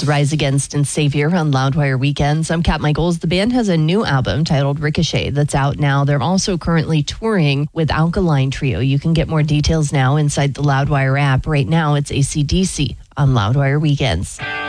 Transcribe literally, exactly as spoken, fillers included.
It's Rise Against and Savior on Loudwire Weekends. I'm Kat Michaels. The band has a new album titled Ricochet that's out now. They're also currently touring with Alkaline Trio. You can get more details now inside the Loudwire app. Right now, it's A C D C on Loudwire Weekends.